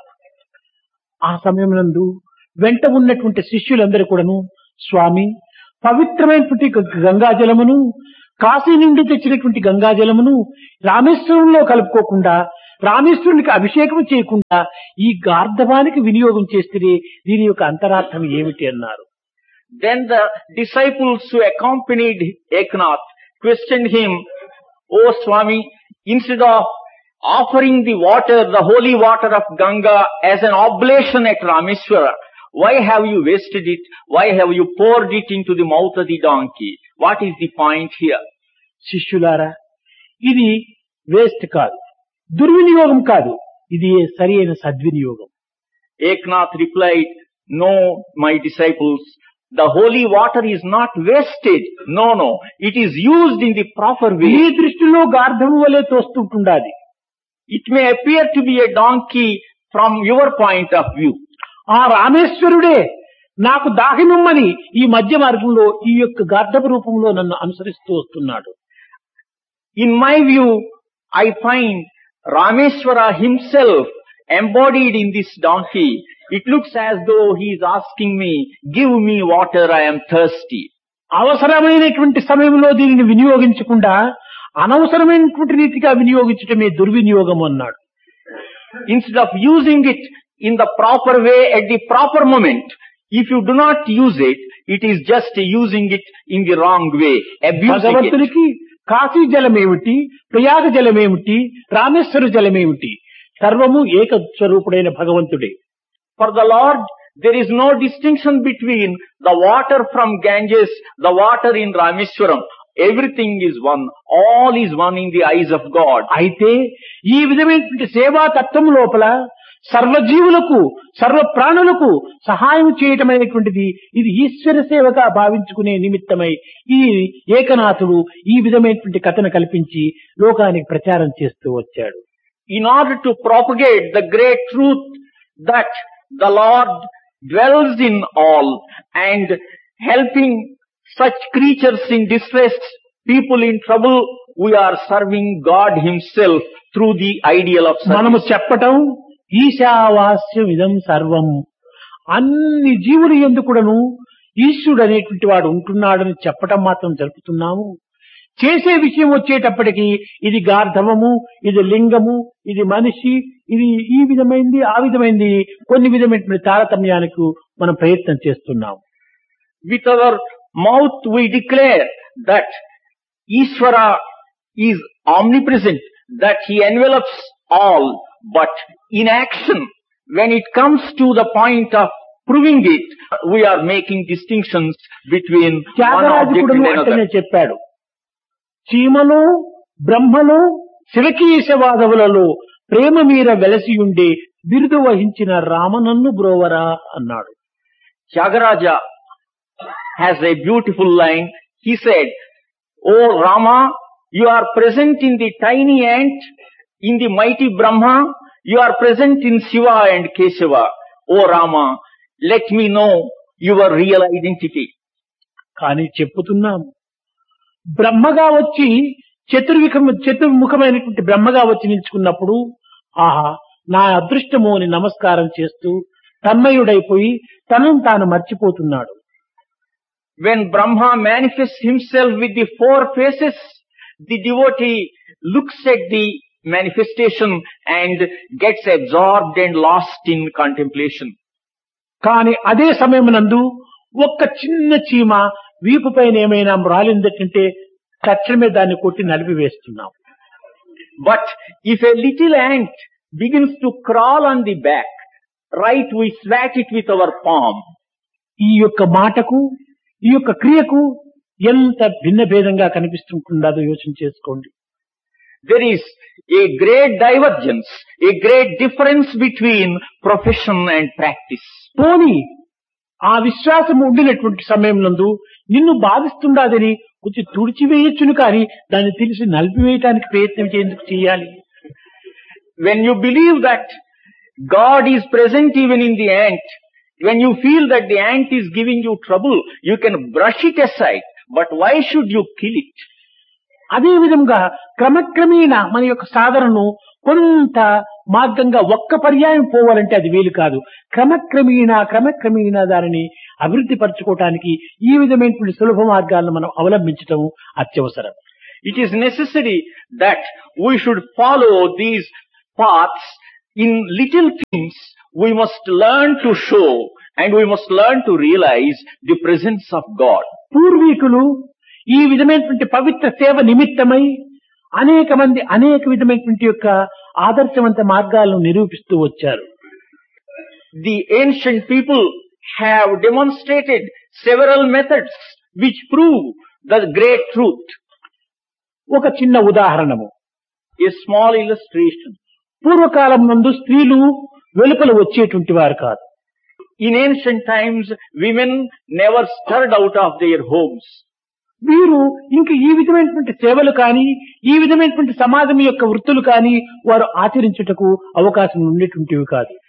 ఆ సమయం నందు వెంట ఉన్నటువంటి శిష్యులందరూ కూడాను, స్వామి, పవిత్రమైనటువంటి గంగాజలమును, కాశీ నుండి తెచ్చినటువంటి గంగాజలమును రామేశ్వరంలో కలుపుకోకుండా, రామేశ్వరునికి అభిషేకం చేయకుండా ఈ గార్ధవానికి వినియోగం చేస్తే దీని యొక్క అంతరార్థం ఏమిటి అన్నారు. Then the disciples who accompanied Eknath questioned him, "O Swami, instead of offering the water, the holy water of Ganga as an oblation at Rameswara, why have you wasted it? Why have you poured it into the mouth of the donkey? What is the point here?" శిష్యులారా, ఇది waste కాదు, దుర్వినియోగం కాదు, ఇది సరి అయిన సద్వినియోగం. Eknath replied, "No, my disciples, the holy water is not wasted. No. It is used in the proper ఈ way. దృష్టిలో గార్ధము వలె తోస్తుంటుండాలి. It may appear to be a donkey from your point of view. ఆ రామేశ్వరుడే నాకు దాహినుమ్మని ఈ మధ్య మార్గంలో ఈ యొక్క గార్ధప రూపంలో నన్ను అనుసరిస్తూ వస్తున్నాడు. In my view, I find Rameshwara himself embodied in this donkey. It looks as though he is asking me, give me water, I am thirsty. అవసరమైనటువంటి సమయంలో దీనిని వినియోగించకుండా అనవసరమైనటువంటి రీతిగా వినియోగించటమే దుర్వినియోగం అన్నాడు. Instead of using it in the proper way at the proper moment, if you do not use it, it is just using it in the wrong way, abusing it. భగవంతునికి కాశీ జలమేమిటి, ప్రయాగ జలమేమిటి, రామేశ్వర జలమేమిటి, సర్వము ఏక స్వరూపుడైన భగవంతుడే. For the Lord, there is no distinction between the water from Ganges, the water in Rameswaram. Everything is one. All is one in the eyes of God. అయితే ఈ విధమైనటువంటి సేవా తత్వం లోపల సర్వజీవులకు సర్వ ప్రాణులకు సహాయం చేయటమైనటువంటిది ఇది ఈశ్వర సేవగా భావించుకునే నిమిత్తమై ఈ ఏకనాథుడు ఈ విధమైనటువంటి కథను కల్పించి లోకానికి ప్రచారం చేస్తూ వచ్చాడు. In order to propagate the great truth that the Lord dwells in all and helping such creatures in distress, people in trouble, we are serving God himself through the ideal of service. మనము చెప్పటం ఈశావాస్యం ఇదం సర్వం, అన్ని జీవులు ఎందుకుడను ఈశ్వరుడు అనేటువంటి వాడు ఉంటున్నాడని చెప్పటం మాత్రం జరుపుతున్నాము. చేసే విషయం వచ్చేటప్పటికి ఇది గార్ధవము, ఇది లింగము, ఇది మనిషి, ఇది ఈ విధమైంది ఆ విధమైంది కొన్ని విధమైనటువంటి తారతమ్యానికి మనం ప్రయత్నం చేస్తున్నాము. With our mouth we declare that Ishvara is omnipresent, that he envelops all, but in action, when it comes to the point of proving it, we are making distinctions between one object and another. చెప్పాడు, చీమలో బ్రహ్మలో శివకీశవాదవులలో ప్రేమ మీర వెలసియుండే బిరుదు వహించిన రామనన్ను బ్రోవరా అన్నాడు. Tyagaraja has a beautiful line. He said, "O Rama, you are present in the tiny ant, in the mighty Brahma, you are present in Shiva and Keshava. O Rama, let me know your real identity." కానీ చెప్పుతున్నాము, బ్రహ్మగా వచ్చి చతుర్ముఖమైనటువంటి బ్రహ్మగా వచ్చి నిలుచుకున్నప్పుడు ఆహా నా అదృష్టము అని నమస్కారం చేస్తూ తన్మయుడైపోయి తనను తాను మర్చిపోతున్నాడు. When Brahma manifests himself with the four faces, the devotee looks at the manifestation and gets absorbed and lost in contemplation. కానీ అదే సమయమునందు ఒక్క చిన్న చీమ వీపు పైన ఏమైనా రాలిందంటే తక్షణమే దాన్ని కొట్టి నలిపివేస్తున్నాం. But if a little ant begins to crawl on the back, right, we swat it with our palm. ఈ యొక్క మాటకు ఈ యొక్క క్రియకు ఎంత భిన్న భేదంగా కనిపిస్తుంటుందో యోచన చేసుకోండి. There is a great divergence, a great difference between profession and practice. పోనీ ఆ విశ్వాసం ఉండినటువంటి సమయంలో నిన్ను బాధిస్తుండదని కొంచెం తుడిచివేయచ్చును, కానీ దాన్ని తెలిసి నలిపివేయటానికి ప్రయత్నం చేందుకు చేయాలి. When you believe that God is present even in the ant, when you feel that the ant is giving you trouble, you can brush it aside. But why should you kill it? అదే విధంగా క్రమక్రమేణా మన యొక్క సాధనను కొంత మార్గంగా ఒక్క పర్యాయం పోవాలంటే అది వీలు కాదు. క్రమక్రమేణా దానిని అభివృద్ధి పరచుకోవటానికి ఈ విధమైనటువంటి సులభ మార్గాలను మనం అవలంబించడం అత్యవసరం. It is necessary that we should follow these paths. In little things we must learn to show and we must learn to realize the presence of God. పూర్వీకులు ఈ విధమైనటువంటి పవిత్ర సేవ నిమిత్తమై అనేక మంది అనేక విధమైనటువంటి యొక్క ఆదర్శవంత మార్గాలను నిరూపిస్తూ వచ్చారు. The ancient people have demonstrated several methods which prove the great truth. ఒక చిన్న ఉదాహరణము, A small illustration. పూర్వకాలం నందు స్త్రీలు వెలుపల వచ్చేటువంటి వారు కాదు. In ancient times, women never stirred out of their homes. వీరు ఇంక ఈ విధమైనటువంటి సేవలు కానీ ఈ విధమైనటువంటి సమాజం యొక్క వృత్తులు కానీ వారు ఆచరించుటకు అవకాశం ఉండేటువంటివి కాదు.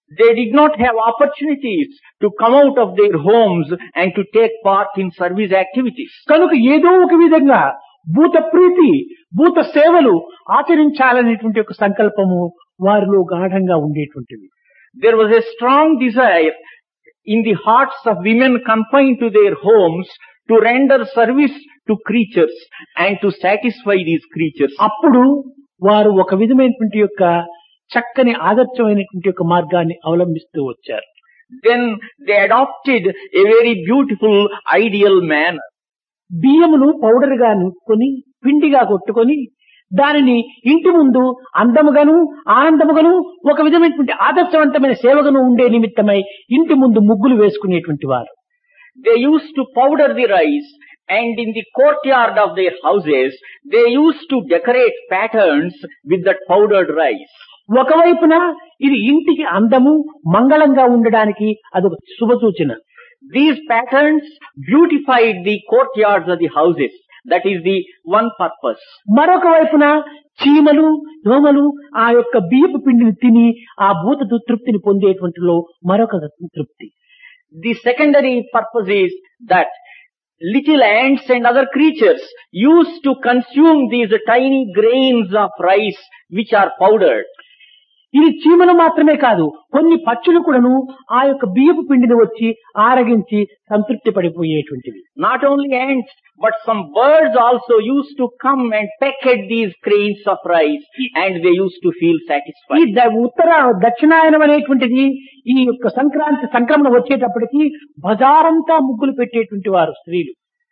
They did not have opportunities to come out of their homes and to take part in service activities. కనుక ఏదో ఒక విధంగా భూత ప్రీతి భూత సేవలు ఆచరించాలనేటువంటి ఒక సంకల్పము వారిలో గాఢంగా ఉండేటువంటిది. There was a strong desire in the hearts of women confined to their homes to render service to creatures and to satisfy these creatures. అప్పుడు వారు ఒక విధమైనటువంటి యొక్క చక్కని ఆదర్శమైనటువంటి యొక్క మార్గాన్ని అవలంబిస్తూ వచ్చారు. Then they adopted a very beautiful ideal manner. బియ్యమును powder గా నూరుకొని పిండిగా కొట్టుకొని దానిని ఇంటి ముందు అందముగాను ఆనందముగాను ఒక విధమైనటువంటి ఆదర్శవంతమైన సేవగాను ఉండే నిమిత్తమై ఇంటి ముందు ముగ్గులు వేసుకునేటువంటి వారు. They used to powder the rice, and in the courtyard of their houses they used to decorate patterns with that powdered rice. ఒకవైపున ఇది ఇంటికి అందము మంగళంగా ఉండడానికి అదొక శుభ సూచన. These patterns beautified the courtyards of the houses. That is the one purpose. మరొక వైపున చీమలు దోమలు ఆ యొక్క బియ్యపు పిండిని తిని ఆ భూత తృప్తిని పొందేటువంటిలో మరొక తృప్తి. The secondary purpose is that little ants and other creatures used to consume these tiny grains of rice which are powdered. ఇది చీమలు మాత్రమే కాదు, కొన్ని పక్షులు కూడాను ఆ యొక్క బియ్యపు పిండిని వచ్చి ఆరగించి సంతృప్తి పడిపోయేటువంటివి. Not only ants, but some birds also used to come and peck at these grains of rice, and they used to feel ఈ satisfied. ఉత్తర దక్షిణాయనం అనేటువంటిది ఈ యొక్క సంక్రాంతి సంక్రమణ వచ్చేటప్పటికి బజారంతా ముగ్గులు పెట్టేటువంటి వారు స్త్రీలు.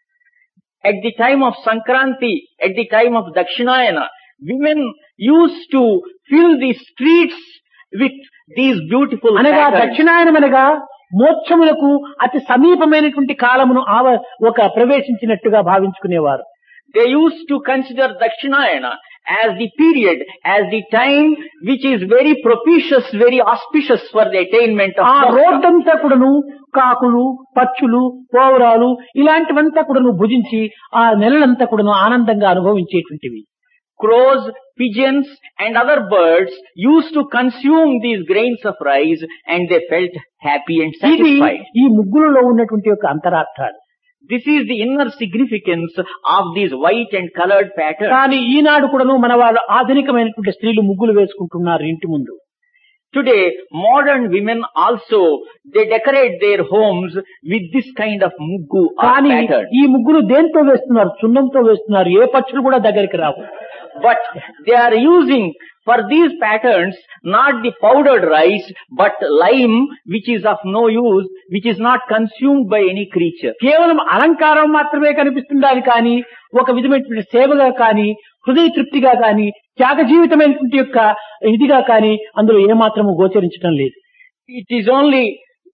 At the time of Sankranti, at the time of Dakshinayana, women used to fill the streets with these beautiful అనగా patterns. దక్షిణాయనం అనగా మోక్షములకు అతి సమీపమైనటువంటి కాలమును ఒక ప్రవేశించినట్టుగా భావించుకునేవారు. They used to consider Dakshinayana as the period, as the time which is very propitious, very auspicious for the attainment of ఆ moksha. రోడ్డంతా కూడాను కాకులు పక్షులు పౌరాలు ఇలాంటివంతా కూడాను భుజించి ఆ నెలలంతా కూడాను ఆనందంగా అనుభవించేటువంటివి. Crows, pigeons and other birds used to consume these grains of rice, and they felt happy and ఇది satisfied. ఈ ముగ్గులలో ఉన్నటువంటి యొక్క అంతరార్థాలు. This is the inner significance of these white and colored patterns. కానీ ఈనాడు కూడాను మన వాళ్ళు ఆధునికమైనటువంటి స్త్రీలు ముగ్గులు వేసుకుంటున్నారు ఇంటి ముందు. Today, modern women also, they decorate their homes with this kind of muggu or కానీ pattern. ఈ ముగ్గులు దేంతో వేస్తున్నారు? సున్నంతో వేస్తున్నారు. ఏ పక్షులు కూడా దగ్గరికి రావు. But they are using for these patterns not the powdered rice, but lime, which is of no use, which is not consumed by any creature. కేవలం అలంకారం మాత్రమే కనిపిస్తుండాలి కానీ ఒక విధమైనటువంటి సేవగా కానీ హృదయ తృప్తిగా కానీ త్యాగ జీవితమైనటువంటి యొక్క ఇదిగా కానీ అందులో ఏమాత్రము గోచరించడం లేదు. It is only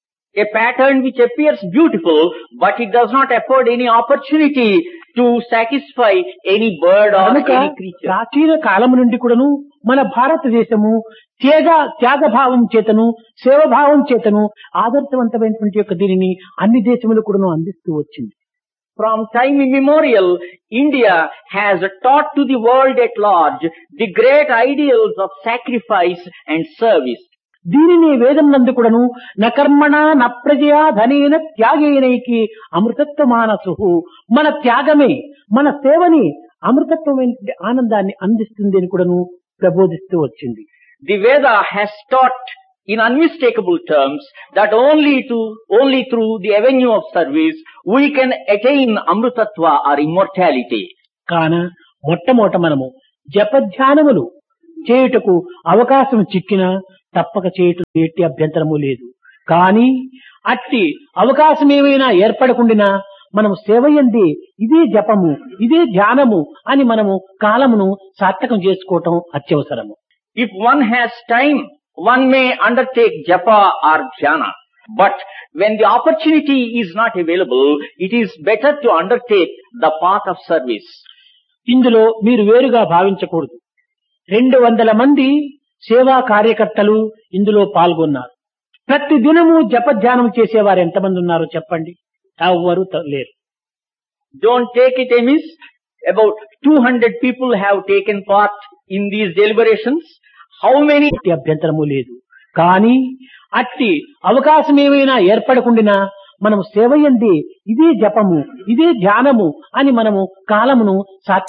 a pattern which appears beautiful, but it does not afford any opportunity to satisfy any bird or కనుక any creature. ప్రాచీన కాలం నుండి కూడాను మన భారతదేశము త్యాగభావం చేతను సేవభావం చేతను ఆదర్శవంతమైనటువంటి యొక్క దీనిని అన్ని దేశములు కూడాను అందిస్తూ వచ్చింది. From time immemorial, India has taught to the world at large the great ideals of sacrifice and service. దీనిని వేదం నందు కూడాను నకర్మణ నప్రజయా ధనేన త్యాగేనైకి అమృతత్వ మానసు, మన త్యాగమే మన సేవని అమృతత్వమైన ఆనందాన్ని అందిస్తుంది అని కూడాను ప్రబోధిస్తూ వచ్చింది. The Veda has taught in unmistakable terms that only through the avenue of service we can attain amrutatva or immortality. కాన మొట్టమొదట మనము జపధ్యానములు చేయుటకు అవకాశం చిక్కినా తప్పక చేయుట ఎట్టి అభ్యంతరము లేదు. కానీ అట్టి అవకాశం ఏమైనా ఏర్పడకుండినా మనము సేవయంది ఇదే జపము ఇదే ధ్యానము అని మనము కాలమును సార్థకం చేసుకోవటం అత్యవసరము. If one has time, one may undertake japa or dhyana. But when the opportunity is not available, it is better to undertake the path of service. ఇందులో మీరు వేరుగా భావించకూడదు. 200 మంది సేవా కార్యకర్తలు ఇందులో పాల్గొన్నారు. ప్రతి దినము జపధ్యానం చేసేవారు ఎంతమంది ఉన్నారో చెప్పండి? ఎవ్వరూ లేరు. Don't take it amiss. About 200 people have taken part in these deliberations. How many? అభ్యంతరము లేదు. కానీ అట్టి అవకాశం ఏమైనా ఏర్పడకుండా మనము సేవ యందే ఇదే జపము ఇదే ధ్యానము అని మనము కాలమును